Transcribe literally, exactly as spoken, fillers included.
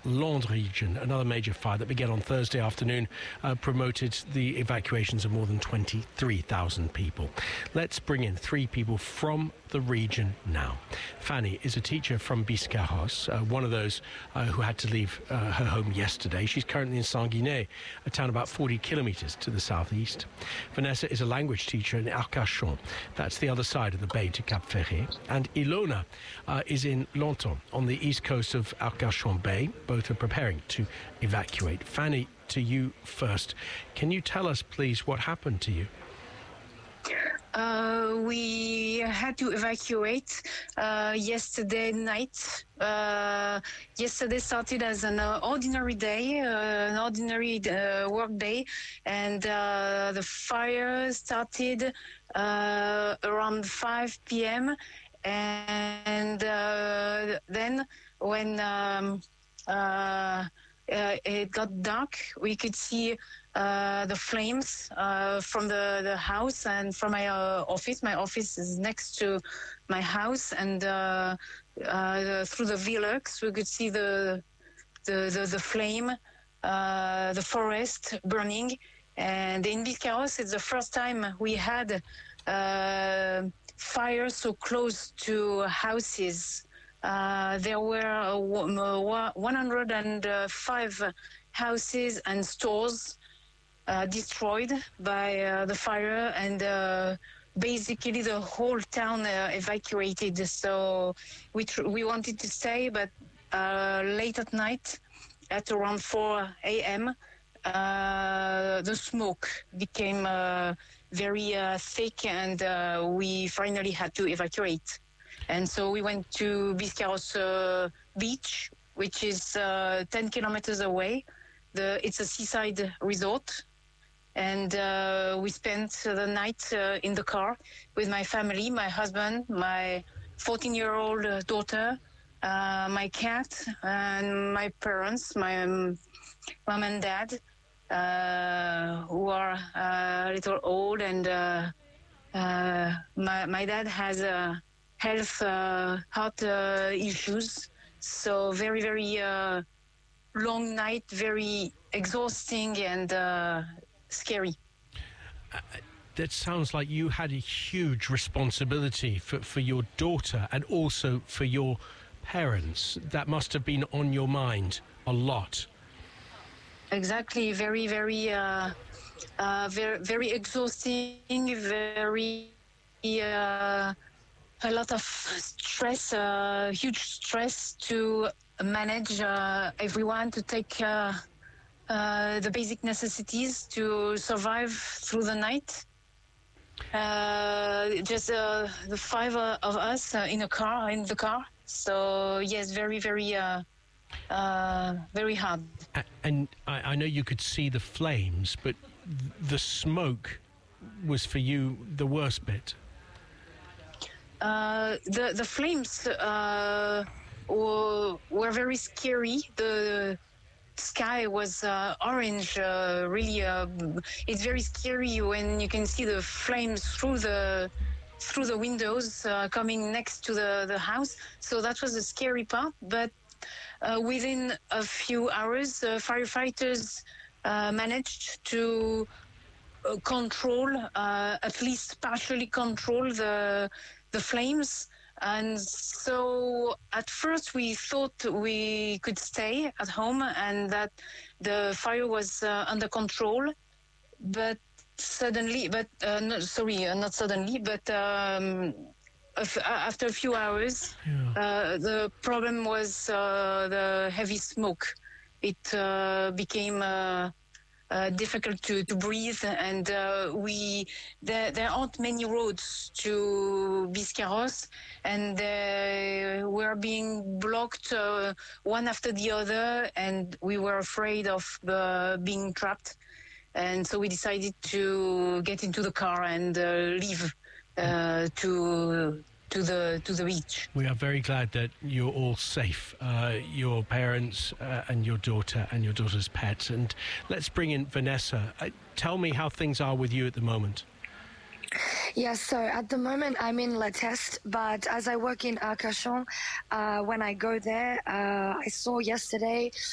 Landes region, another major fire that began on Thursday afternoon, uh, promoted the evacuations of more than twenty-three thousand people. Let's bring in three people from the region now. Fanny is a teacher from Biscarrosse, uh, one of those uh, who had to leave uh, her home yesterday. She's currently in Sanguinet, a town about forty kilometres to the southeast. Vanessa is a language teacher in Arcachon. That's the other side of the bay to Cap Ferret. And Ilona uh, is in Longthon, on the east coast of Arcachon Bay. Both are preparing to evacuate. Fanny, to you first. Can you tell us, please, what happened to you? Uh, we had to evacuate uh, yesterday night. Uh, yesterday started as an uh, ordinary day, uh, an ordinary uh, work day, and uh, the fire started uh, around five p.m. And uh, then when um, uh, uh, it got dark, we could see uh, the flames uh, from the, the house and from my uh, office. My office is next to my house, and uh, uh, through the Velux, we could see the the the, the flame, uh, the forest burning. And in Biscarrosse, it's the first time we had uh, fire so close to houses. Uh, there were uh, one hundred five houses and stores uh, destroyed by uh, the fire, and uh, basically the whole town uh, evacuated. So we tr- we wanted to stay, but uh, late at night, at around four a.m., uh, the smoke became uh, very uh, thick, and uh, we finally had to evacuate. And so we went to Biscarrosse uh, beach, which is uh, ten kilometers away. The, it's a seaside resort. And uh, we spent the night uh, in the car with my family, my husband, my fourteen-year-old daughter, uh, my cat, and my parents, my um, mom and dad, uh, who are uh, a little old. And uh, uh, my, my dad has a health, uh, heart uh, issues. So very, very uh, long night, very exhausting and uh, scary. Uh, that sounds like you had a huge responsibility for, for your daughter and also for your parents. That must have been on your mind a lot. Exactly. Very, very, uh, uh, very, very exhausting, very... Uh, a lot of stress, uh, huge stress to manage uh, everyone, to take uh, uh, the basic necessities to survive through the night. Uh, just uh, the five uh, of us uh, in a car, in the car. So yes, very, very, uh, uh, very hard. And I, I know you could see the flames, but the smoke was for you the worst bit. Uh, the the flames uh, were, were very scary. The sky was uh, orange. Uh, really, uh, it's very scary when you can see the flames through the through the windows uh, coming next to the, the house. So that was the scary part. But uh, within a few hours, uh, firefighters uh, managed to uh, control, uh, at least partially control the. the flames. And so at first we thought we could stay at home and that the fire was uh, under control, but suddenly, but uh, no, sorry, uh, not suddenly, but um, after a few hours, yeah. uh, the problem was uh, the heavy smoke. It uh, became uh, Uh, difficult to, to breathe, and uh, we there, there aren't many roads to Biscarrosse, and uh, we're being blocked uh, one after the other, and we were afraid of uh, being trapped, and so we decided to get into the car and uh, leave uh, to to the to the beach. We are very glad that you're all safe, uh, your parents uh, and your daughter and your daughter's pets. And let's bring in Vanessa. Uh, tell me how things are with you at the moment. Yes, so at the moment I'm in La Teste, but as I work in Arcachon, uh, when I go there, uh, I saw yesterday